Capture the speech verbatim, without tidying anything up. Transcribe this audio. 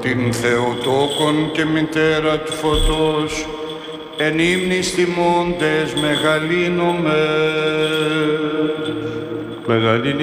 την Θεοτόκον και μητέρα του φωτός, εν ύμνης τιμώντες μεγαλύνομαι. Μεγαλύνει